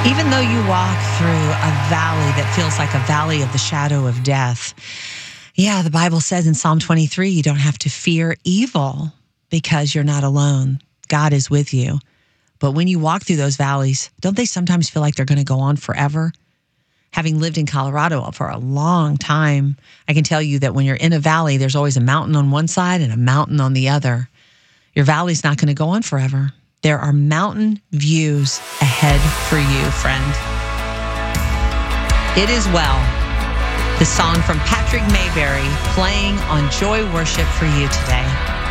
Even though you walk through a valley that feels like a valley of the shadow of death, the Bible says in Psalm 23, you don't have to fear evil because you're not alone. God is with you. But when you walk through those valleys, don't they sometimes feel like they're going to go on forever? Having lived in Colorado for a long time, I can tell you that when you're in a valley, there's always a mountain on one side and a mountain on the other. Your valley's not going to go on forever. There are mountain views ahead for you, friend. It is well. The song from Patrick Mayberry playing on Joy Worship for you today.